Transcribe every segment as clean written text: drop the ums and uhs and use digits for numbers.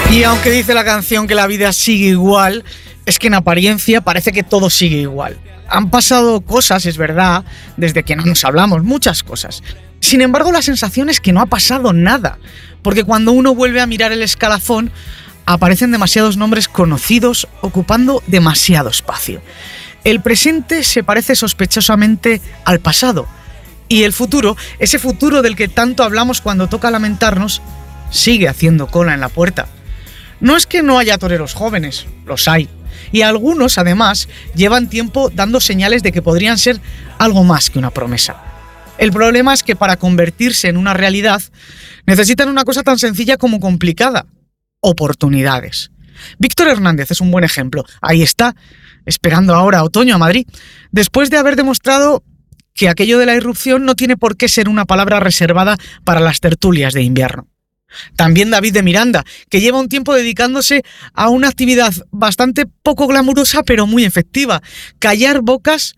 Y aunque dice la canción que la vida sigue igual, es que en apariencia parece que todo sigue igual. Han pasado cosas, es verdad, desde que no nos hablamos, muchas cosas. Sin embargo, la sensación es que no ha pasado nada, porque cuando uno vuelve a mirar el escalafón, aparecen demasiados nombres conocidos ocupando demasiado espacio. El presente se parece sospechosamente al pasado, y el futuro, ese futuro del que tanto hablamos cuando toca lamentarnos, sigue haciendo cola en la puerta. No es que no haya toreros jóvenes, los hay. Y algunos, además, llevan tiempo dando señales de que podrían ser algo más que una promesa. El problema es que para convertirse en una realidad necesitan una cosa tan sencilla como complicada: oportunidades. Víctor Hernández es un buen ejemplo. Ahí está, esperando ahora otoño a Madrid, después de haber demostrado que aquello de la irrupción no tiene por qué ser una palabra reservada para las tertulias de invierno. También David de Miranda, que lleva un tiempo dedicándose a una actividad bastante poco glamurosa pero muy efectiva: callar bocas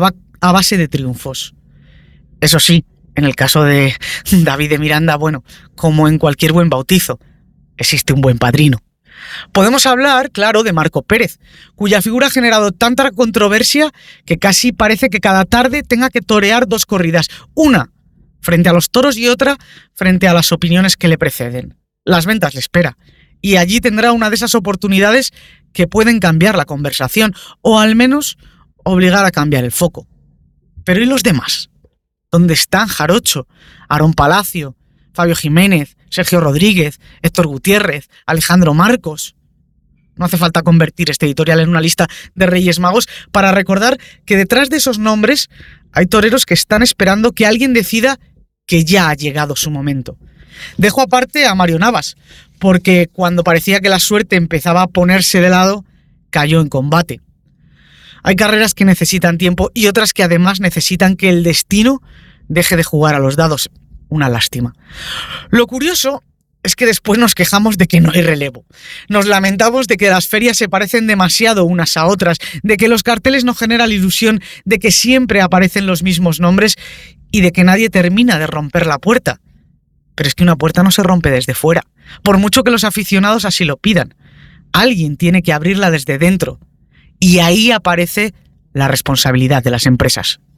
a base de triunfos. Eso sí, en el caso de David de Miranda, bueno, como en cualquier buen bautizo, existe un buen padrino. Podemos hablar, claro, de Marco Pérez, cuya figura ha generado tanta controversia que casi parece que cada tarde tenga que torear dos corridas, una frente a los toros y otra frente a las opiniones que le preceden. Las ventas le espera, y allí tendrá una de esas oportunidades que pueden cambiar la conversación, o al menos obligar a cambiar el foco. Pero ¿y los demás? ¿Dónde están Jarocho, Aarón Palacio, Fabio Jiménez, Sergio Rodríguez, Héctor Gutiérrez, Alejandro Marcos? No hace falta convertir este editorial en una lista de Reyes Magos para recordar que detrás de esos nombres hay toreros que están esperando que alguien decida que ya ha llegado su momento. Dejo aparte a Mario Navas, porque cuando parecía que la suerte empezaba a ponerse de lado, cayó en combate. Hay carreras que necesitan tiempo y otras que además necesitan que el destino deje de jugar a los dados. Una lástima. Lo curioso es que después nos quejamos de que no hay relevo. Nos lamentamos de que las ferias se parecen demasiado unas a otras, de que los carteles no generan la ilusión de que siempre aparecen los mismos nombres y de que nadie termina de romper la puerta. Pero es que una puerta no se rompe desde fuera, por mucho que los aficionados así lo pidan. Alguien tiene que abrirla desde dentro, y ahí aparece la responsabilidad de las empresas.